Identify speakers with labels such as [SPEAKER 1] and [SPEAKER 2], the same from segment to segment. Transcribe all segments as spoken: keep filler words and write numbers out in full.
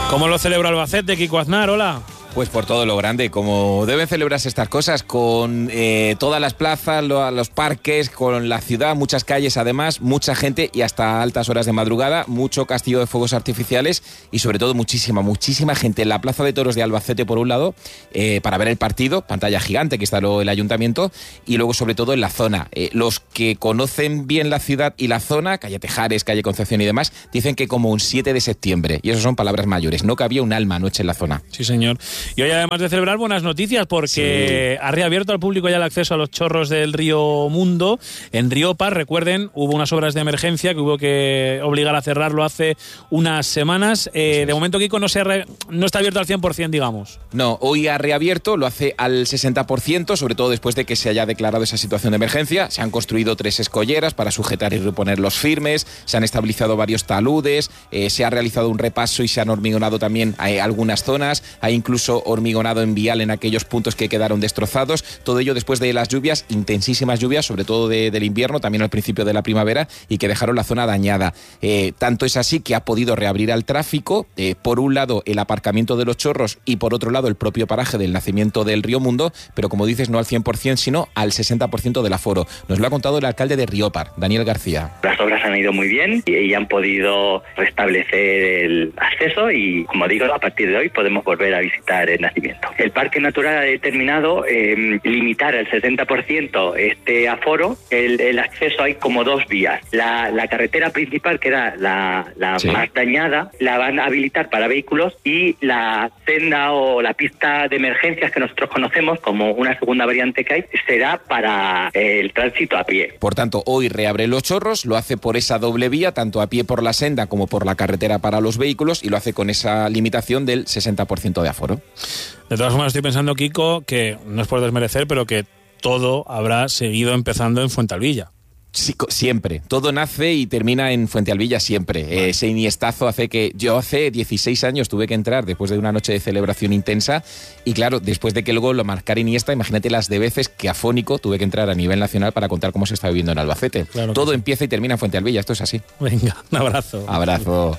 [SPEAKER 1] ¿Cómo lo celebra Albacete, Kiko Aznar? Hola.
[SPEAKER 2] Pues por todo lo grande, como deben celebrarse estas cosas, con eh, todas las plazas, lo, los parques, con la ciudad, muchas calles además, mucha gente y hasta altas horas de madrugada, mucho castillo de fuegos artificiales y sobre todo muchísima, muchísima gente en la Plaza de Toros de Albacete por un lado, eh, para ver el partido, pantalla gigante que instaló el ayuntamiento, y luego sobre todo en la zona. Eh, los que conocen bien la ciudad y la zona, calle Tejares, calle Concepción y demás, dicen que como un siete de septiembre, y eso son palabras mayores, no cabía un alma anoche en la zona.
[SPEAKER 1] Sí, señor. Y hoy, además de celebrar, buenas noticias, porque sí. ha reabierto al público ya el acceso a los chorros del río Mundo. En Riopar, recuerden, hubo unas obras de emergencia que hubo que obligar a cerrarlo hace unas semanas. Eh, de momento, Kiko, no, se re... no está abierto al cien por ciento, digamos.
[SPEAKER 2] No, hoy ha reabierto, lo hace al sesenta por ciento, sobre todo después de que se haya declarado esa situación de emergencia. Se han construido tres escolleras para sujetar y reponer los firmes, se han estabilizado varios taludes, eh, se ha realizado un repaso y se han hormigonado también eh, algunas zonas. Hay incluso hormigonado en vial en aquellos puntos que quedaron destrozados, todo ello después de las lluvias, intensísimas lluvias, sobre todo de, del invierno, también al principio de la primavera, y que dejaron la zona dañada. Eh, tanto es así que ha podido reabrir al tráfico, eh, por un lado el aparcamiento de los chorros y por otro lado el propio paraje del nacimiento del río Mundo, pero como dices, no al cien por ciento, sino al sesenta por ciento del aforo. Nos lo ha contado el alcalde de Riopar, Daniel García.
[SPEAKER 3] Las obras han ido muy bien y, y han podido restablecer el acceso y, como digo, a partir de hoy podemos volver a visitar el nacimiento. El Parque Natural ha determinado eh, limitar al setenta por ciento este aforo. El, el acceso hay como dos vías. La, la carretera principal, que era la, la sí. más dañada, la van a habilitar para vehículos, y la senda o la pista de emergencias que nosotros conocemos como una segunda variante que hay, será para el tránsito a pie.
[SPEAKER 2] Por tanto, hoy reabre los chorros, lo hace por esa doble vía, tanto a pie por la senda como por la carretera para los vehículos, y lo hace con esa limitación del sesenta por ciento de aforo.
[SPEAKER 1] De todas formas, estoy pensando, Kiko, que no es por desmerecer, pero que todo habrá seguido empezando en Fuentealbilla.
[SPEAKER 2] Sí, siempre. Todo nace y termina en Fuentealbilla siempre. Vale. Eh, ese iniestazo hace que... Yo hace dieciséis años tuve que entrar después de una noche de celebración intensa y claro, después de que el gol lo marcara Iniesta, imagínate las de veces que afónico tuve que entrar a nivel nacional para contar cómo se está viviendo en Albacete. Claro, todo sí. empieza y termina en Fuentealbilla, esto es así.
[SPEAKER 1] Venga, un abrazo.
[SPEAKER 2] Abrazo.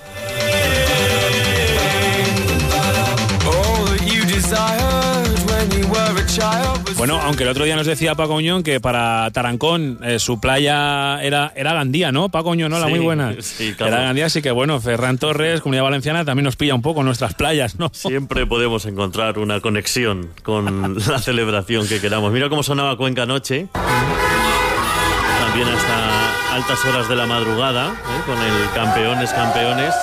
[SPEAKER 1] Bueno, aunque el otro día nos decía Paco Uñón que para Tarancón eh, su playa era, era Gandía, ¿no? Paco Uñón, hola, sí, muy buena.
[SPEAKER 4] Sí, claro.
[SPEAKER 1] Era Gandía, así que bueno, Ferran Torres, Comunidad Valenciana, también nos pilla un poco nuestras playas, ¿no?
[SPEAKER 4] Siempre podemos encontrar una conexión con la celebración que queramos. Mira cómo sonaba Cuenca anoche. También hasta altas horas de la madrugada, ¿eh? Con el Campeones, Campeones.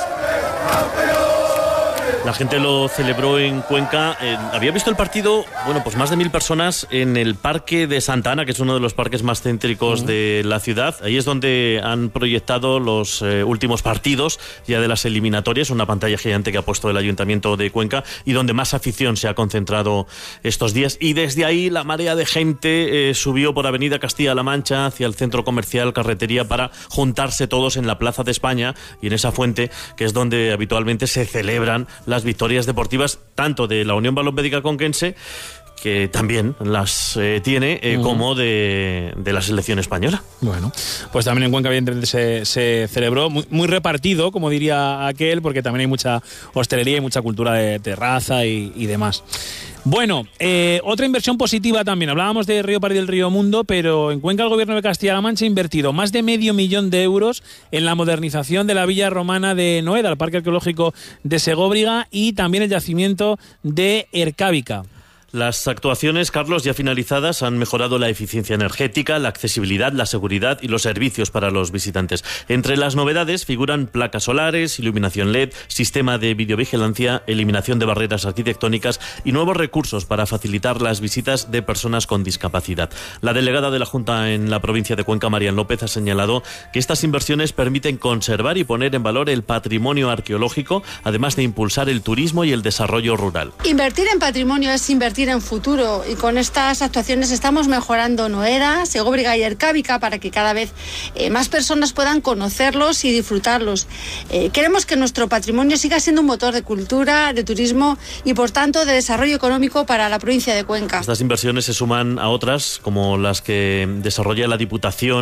[SPEAKER 4] La gente lo celebró en Cuenca. Eh, había visto el partido, bueno, pues más de mil personas en el Parque de Santa Ana, que es uno de los parques más céntricos uh-huh. de la ciudad. Ahí es donde han proyectado los eh, últimos partidos ya de las eliminatorias, una pantalla gigante que ha puesto el Ayuntamiento de Cuenca y donde más afición se ha concentrado estos días. Y desde ahí la marea de gente eh, subió por Avenida Castilla-La Mancha hacia el centro comercial Carretería para juntarse todos en la Plaza de España y en esa fuente, que es donde habitualmente se celebran las victorias deportivas tanto de la Unión Balonméstica Conquense, que también las eh, tiene, eh, uh-huh. como de, de la selección española.
[SPEAKER 1] Bueno, pues también en Cuenca evidentemente se, se celebró, muy, muy repartido, como diría aquel, porque también hay mucha hostelería y mucha cultura de terraza y, y demás. Bueno, eh, otra inversión positiva también. Hablábamos de Riopar y del Río Mundo, pero en Cuenca el gobierno de Castilla-La Mancha ha invertido más de medio millón de euros en la modernización de la villa romana de Noeda, el Parque Arqueológico de Segóbriga y también el yacimiento de Ercábica.
[SPEAKER 4] Las actuaciones, Carlos, ya finalizadas, han mejorado la eficiencia energética, la accesibilidad, la seguridad y los servicios para los visitantes. Entre las novedades figuran placas solares, iluminación L E D, sistema de videovigilancia, eliminación de barreras arquitectónicas y nuevos recursos para facilitar las visitas de personas con discapacidad. La delegada de la Junta en la provincia de Cuenca, Marian López, ha señalado que estas inversiones permiten conservar y poner en valor el patrimonio arqueológico, además de impulsar el turismo y el desarrollo rural.
[SPEAKER 5] Invertir en patrimonio es invertir en futuro y con estas actuaciones estamos mejorando Noeda, Segóbriga y Ercábica para que cada vez eh, más personas puedan conocerlos y disfrutarlos. Eh, queremos que nuestro patrimonio siga siendo un motor de cultura, de turismo y por tanto de desarrollo económico para la provincia de Cuenca.
[SPEAKER 4] Estas inversiones se suman a otras como las que desarrolla la Diputación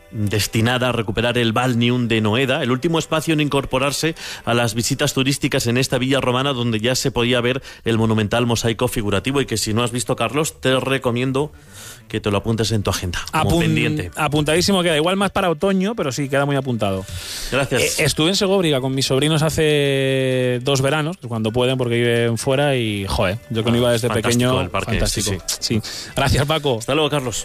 [SPEAKER 4] destinada a recuperar el Balneum de Noeda, el último espacio en incorporarse a las visitas turísticas en esta villa romana donde ya se podía ver el monumental mosaico figurativo y que si no has visto, Carlos, te recomiendo que te lo apuntes en tu agenda como
[SPEAKER 1] Apun-
[SPEAKER 4] pendiente.
[SPEAKER 1] Apuntadísimo queda, igual más para otoño, pero sí, queda muy apuntado.
[SPEAKER 4] Gracias.
[SPEAKER 1] Eh, estuve en Segóbriga con mis sobrinos hace dos veranos, cuando pueden porque viven fuera y, joder, yo que no iba desde
[SPEAKER 4] fantástico
[SPEAKER 1] pequeño,
[SPEAKER 4] el parque,
[SPEAKER 1] fantástico.
[SPEAKER 4] sí, sí.
[SPEAKER 1] Sí. Gracias, Paco.
[SPEAKER 4] Hasta luego, Carlos.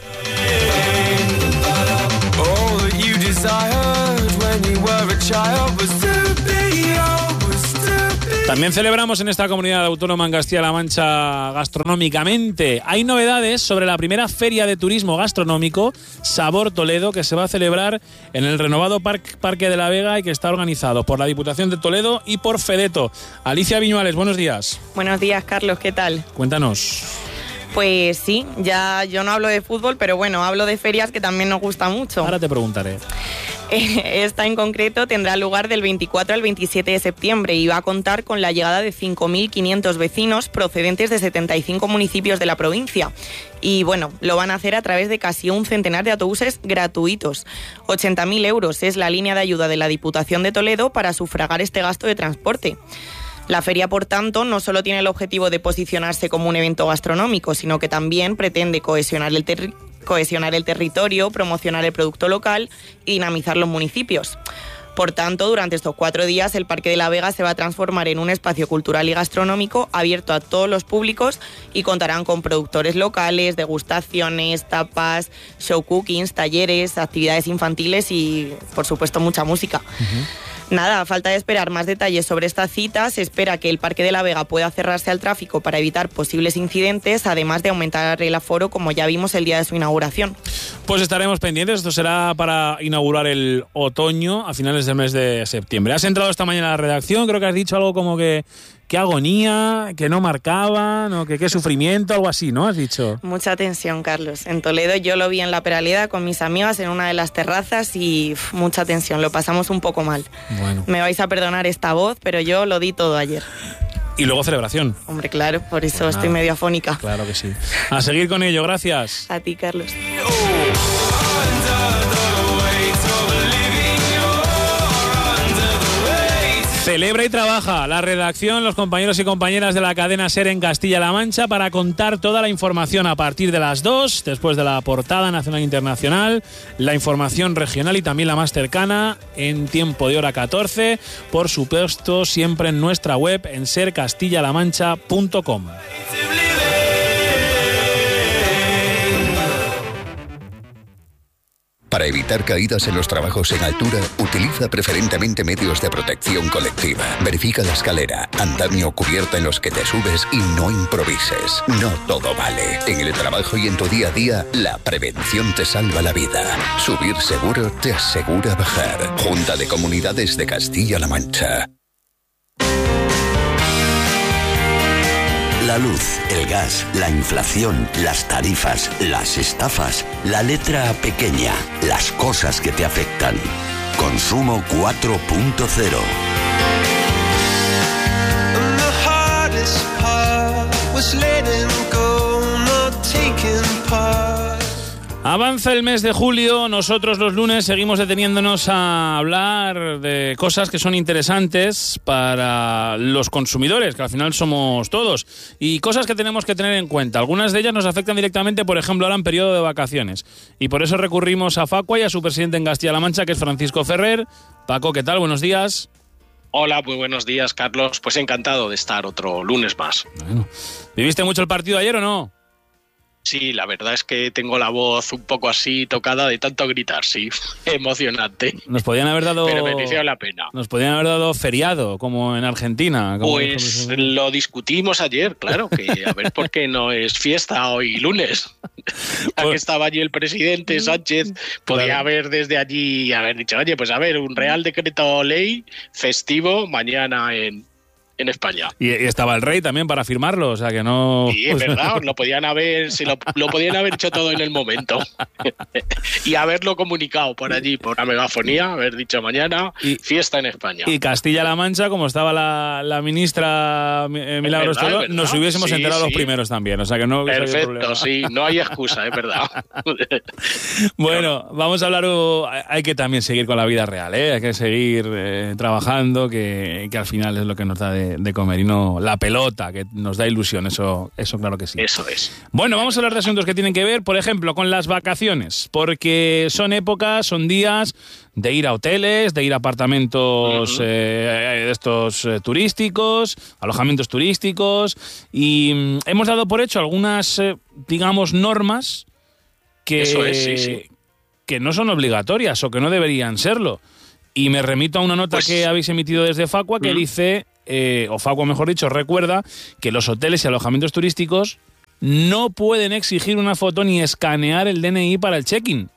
[SPEAKER 1] También celebramos en esta comunidad autónoma en Castilla-La Mancha gastronómicamente. Hay novedades sobre la primera feria de turismo gastronómico, Sabor Toledo, que se va a celebrar en el renovado Parque, Parque de la Vega y que está organizado por la Diputación de Toledo y por Fedeto. Alicia Viñuales, buenos días.
[SPEAKER 6] Buenos días, Carlos, ¿qué tal?
[SPEAKER 1] Cuéntanos.
[SPEAKER 6] Pues sí, ya yo no hablo de fútbol, pero bueno, hablo de ferias que también nos gusta mucho.
[SPEAKER 1] Ahora te preguntaré.
[SPEAKER 6] Esta en concreto tendrá lugar del veinticuatro al veintisiete de septiembre y va a contar con la llegada de cinco mil quinientos vecinos procedentes de setenta y cinco municipios de la provincia. Y bueno, lo van a hacer a través de casi un centenar de autobuses gratuitos. ochenta mil euros es la línea de ayuda de la Diputación de Toledo para sufragar este gasto de transporte. La feria, por tanto, no solo tiene el objetivo de posicionarse como un evento gastronómico, sino que también pretende cohesionar el, ter- cohesionar el territorio, promocionar el producto local y dinamizar los municipios. Por tanto, durante estos cuatro días, el Parque de la Vega se va a transformar en un espacio cultural y gastronómico abierto a todos los públicos y contarán con productores locales, degustaciones, tapas, show cookings, talleres, actividades infantiles y, por supuesto, mucha música. Uh-huh. Nada, a falta de esperar más detalles sobre esta cita, se espera que el Parque de la Vega pueda cerrarse al tráfico para evitar posibles incidentes, además de aumentar el aforo, como ya vimos el día de su inauguración.
[SPEAKER 1] Pues estaremos pendientes, esto será para inaugurar el otoño a finales del mes de septiembre. Has entrado esta mañana a la redacción, creo que has dicho algo como que qué agonía, que no marcaban, o que qué sufrimiento, algo así, ¿no? Has dicho.
[SPEAKER 6] Mucha tensión, Carlos. En Toledo yo lo vi en la Peraleda con mis amigas en una de las terrazas y uf, mucha tensión, lo pasamos un poco mal.
[SPEAKER 1] Bueno.
[SPEAKER 6] Me vais a perdonar esta voz, pero yo lo di todo ayer.
[SPEAKER 1] Y luego celebración.
[SPEAKER 6] Hombre, claro, por eso
[SPEAKER 1] pues
[SPEAKER 6] estoy medio afónica.
[SPEAKER 1] Claro que sí. A seguir con ello, gracias.
[SPEAKER 6] A ti, Carlos.
[SPEAKER 1] Celebra y trabaja la redacción, los compañeros y compañeras de la cadena SER en Castilla-La Mancha para contar toda la información a partir de las dos, después de la portada nacional e internacional, la información regional y también la más cercana en tiempo de hora catorce, por supuesto siempre en nuestra web en ser castilla la mancha punto com.
[SPEAKER 7] Para evitar caídas en los trabajos en altura, utiliza preferentemente medios de protección colectiva. Verifica la escalera, andamio o cubierta en los que te subes y no improvises. No todo vale. En el trabajo y en tu día a día, la prevención te salva la vida. Subir seguro te asegura bajar. Junta de Comunidades de Castilla-La Mancha.
[SPEAKER 8] La luz, el gas, la inflación, las tarifas, las estafas, la letra pequeña, las cosas que te afectan. Consumo cuatro punto cero.
[SPEAKER 1] Avanza el mes de julio, nosotros los lunes seguimos deteniéndonos a hablar de cosas que son interesantes para los consumidores, que al final somos todos, y cosas que tenemos que tener en cuenta. Algunas de ellas nos afectan directamente, por ejemplo, ahora en periodo de vacaciones, y por eso recurrimos a Facua y a su presidente en Castilla-La Mancha, que es Francisco Ferrer. Paco, ¿qué tal? Buenos días.
[SPEAKER 9] Hola, muy buenos días, Carlos. Pues encantado de estar otro lunes más.
[SPEAKER 1] Bueno, ¿viviste mucho el partido ayer o no?
[SPEAKER 9] Sí, la verdad es que tengo la voz un poco así tocada de tanto gritar, sí, emocionante.
[SPEAKER 1] Nos podían haber dado...
[SPEAKER 9] Pero mereció la pena.
[SPEAKER 1] Nos podían haber dado feriado, como en Argentina. Como
[SPEAKER 9] pues lo discutimos ayer, claro, que a ver por qué no es fiesta hoy lunes. Ya pues, que estaba allí el presidente Sánchez, podía claro. haber desde allí haber dicho, oye, pues a ver, un Real Decreto Ley festivo mañana en... en España.
[SPEAKER 1] Y, y estaba el rey también para firmarlo, o sea que no...
[SPEAKER 9] Sí, es verdad, lo podían haber, se lo, lo podían haber hecho todo en el momento. Y haberlo comunicado por allí, por la megafonía, haber dicho mañana, y, fiesta en España.
[SPEAKER 1] Y Castilla-La Mancha, como estaba la, la ministra eh, Milagros Toro, nos hubiésemos sí, enterado sí. los primeros también, o sea que no...
[SPEAKER 9] Perfecto, sí, no hay excusa, es verdad.
[SPEAKER 1] Bueno, vamos a hablar, uh, hay que también seguir con la vida real, ¿eh? Hay que seguir eh, trabajando, que, que al final es lo que nos da de, de comer y no la pelota, que nos da ilusión, eso, eso claro que sí.
[SPEAKER 9] Eso es.
[SPEAKER 1] Bueno, vamos a hablar de asuntos que tienen que ver, por ejemplo, con las vacaciones, porque son épocas, son días de ir a hoteles, de ir a apartamentos uh-huh. eh, estos eh, turísticos, alojamientos turísticos, y mm, hemos dado por hecho algunas, eh, digamos, normas que,
[SPEAKER 9] Eso es, sí, sí.
[SPEAKER 1] que no son obligatorias o que no deberían serlo. Y me remito a una nota pues, que habéis emitido desde Facua que uh-huh. dice, eh, o Facua mejor dicho, recuerda que los hoteles y alojamientos turísticos no pueden exigir una foto ni escanear el D N I para el check-in.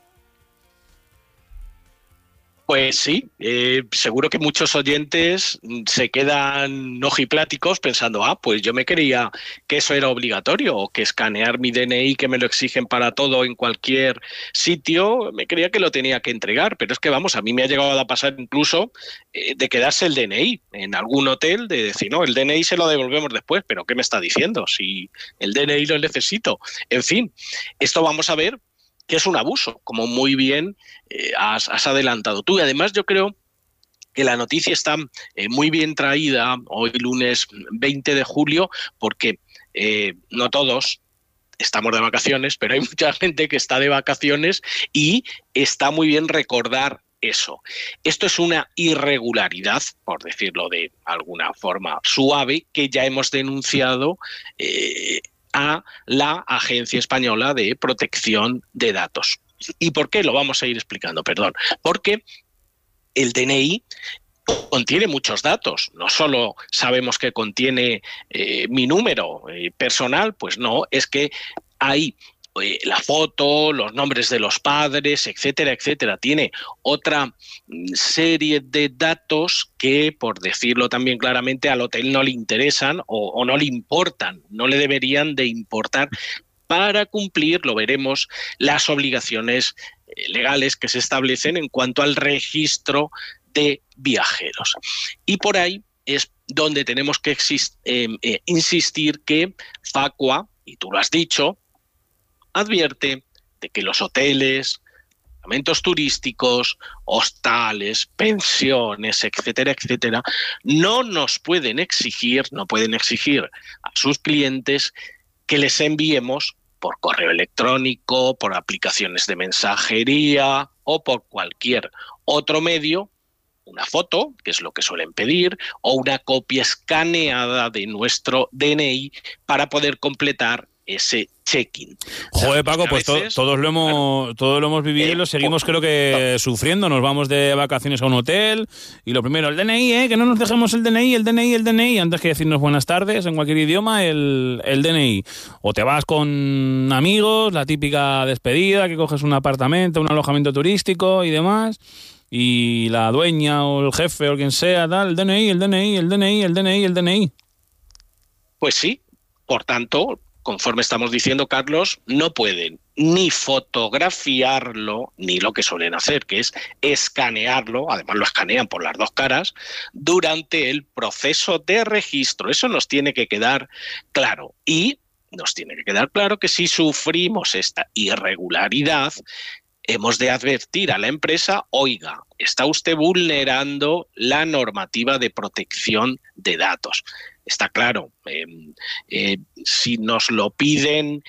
[SPEAKER 9] Pues sí, eh, seguro que muchos oyentes se quedan ojipláticos pensando, ah, pues yo me creía que eso era obligatorio, o que escanear mi D N I, que me lo exigen para todo en cualquier sitio, me creía que lo tenía que entregar, pero es que vamos, a mí me ha llegado a pasar incluso eh, de quedarse el D N I en algún hotel, de decir, no, el D N I se lo devolvemos después, pero ¿qué me está diciendo? Si el D N I lo necesito. En fin, esto vamos a ver que es un abuso, como muy bien eh, has, has adelantado tú. Y además yo creo que la noticia está eh, muy bien traída hoy lunes veinte de julio, porque eh, no todos estamos de vacaciones, pero hay mucha gente que está de vacaciones y está muy bien recordar eso. Esto es una irregularidad, por decirlo de alguna forma suave, que ya hemos denunciado eh, a la Agencia Española de Protección de Datos. ¿Y por qué? Lo vamos a ir explicando, perdón. Porque el D N I contiene muchos datos. No solo sabemos que contiene eh, mi número eh, personal, pues no, es que hay eh, la foto, los nombres de los padres, etcétera, etcétera. Tiene otra serie de datos que, por decirlo también claramente, al hotel no le interesan o, o no le importan, no le deberían de importar para cumplir, lo veremos, las obligaciones legales que se establecen en cuanto al registro de viajeros. Y por ahí es donde tenemos que exist- eh, eh, insistir que Facua, y tú lo has dicho, advierte de que los hoteles, alojamientos turísticos, hostales, pensiones, etcétera, etcétera, no nos pueden exigir, no pueden exigir a sus clientes que les enviemos por correo electrónico, por aplicaciones de mensajería o por cualquier otro medio, una foto, que es lo que suelen pedir, o una copia escaneada de nuestro D N I para poder completar ese check-in.
[SPEAKER 1] Joder, Paco, pues to- todos lo hemos claro, todos lo hemos vivido eh, y lo seguimos creo que no. sufriendo. Nos vamos de vacaciones a un hotel y lo primero, el D N I, ¿eh? Que no nos dejemos el D N I, el D N I, el D N I. Antes que decirnos buenas tardes en cualquier idioma, el, el D N I. O te vas con amigos, la típica despedida, que coges un apartamento, un alojamiento turístico y demás, y la dueña o el jefe o quien sea, tal, el D N I, el D N I, el D N I, el D N I, el D N I.
[SPEAKER 9] Pues sí, por tanto, conforme estamos diciendo, Carlos, no pueden ni fotografiarlo, ni lo que suelen hacer, que es escanearlo, además lo escanean por las dos caras, durante el proceso de registro. Eso nos tiene que quedar claro. Y nos tiene que quedar claro que si sufrimos esta irregularidad, hemos de advertir a la empresa, oiga, está usted vulnerando la normativa de protección de datos. Está claro, eh, eh, si nos lo piden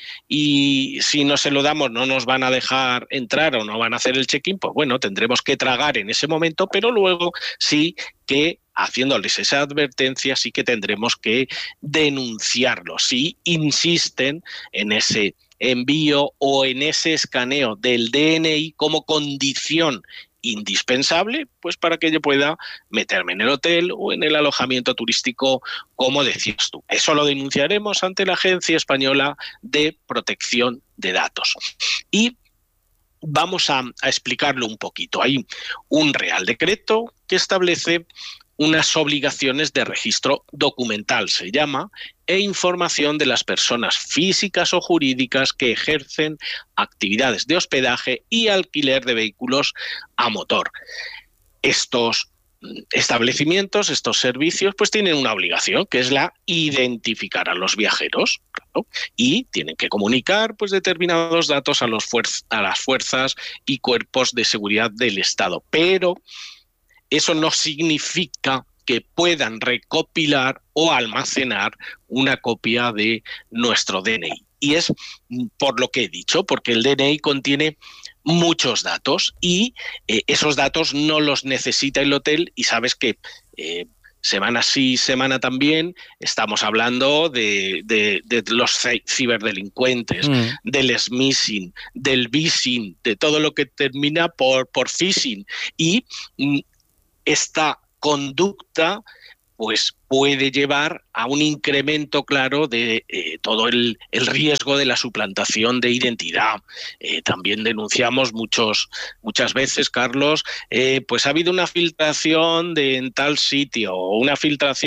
[SPEAKER 9] y si no se lo damos no nos van a dejar entrar o no van a hacer el check-in, pues bueno, tendremos que tragar en ese momento, pero luego sí que, haciéndoles esa advertencia, sí que tendremos que denunciarlo. Si insisten en ese envío o en ese escaneo del D N I como condición indispensable, pues para que yo pueda meterme en el hotel o en el alojamiento turístico, como decías tú. Eso lo denunciaremos ante la Agencia Española de Protección de Datos. Y vamos a, a explicarlo un poquito. Hay un Real Decreto que establece unas obligaciones de registro documental, se llama, e información de las personas físicas o jurídicas que ejercen actividades de hospedaje y alquiler de vehículos a motor. Estos establecimientos, estos servicios, pues tienen una obligación, que es la identificar a los viajeros, claro, y tienen que comunicar pues determinados datos a, los fuerz- a las fuerzas y cuerpos de seguridad del Estado. Pero eso no significa que puedan recopilar o almacenar una copia de nuestro D N I. Y es por lo que he dicho, porque el D N I contiene muchos datos y eh, esos datos no los necesita el hotel, y sabes que eh, semana sí, semana también estamos hablando de, de, de los ciberdelincuentes, mm. del smishing, del vishing, de todo lo que termina por, por phishing, y mm, esta conducta pues puede llevar a un incremento claro de eh, todo el, el riesgo de la suplantación de identidad. Eh, también denunciamos muchos, muchas veces, Carlos, eh, pues ha habido una filtración de en tal sitio, o una filtración